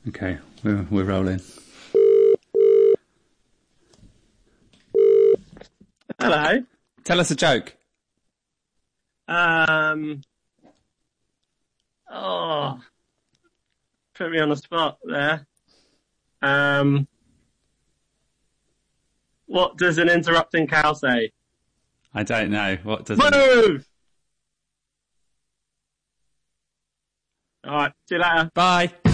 Okay, we're rolling. Hello. Tell us a joke. Oh, put me on the spot there. What does an interrupting cow say? I don't know. What does it... Move! Alright, see you later. Bye.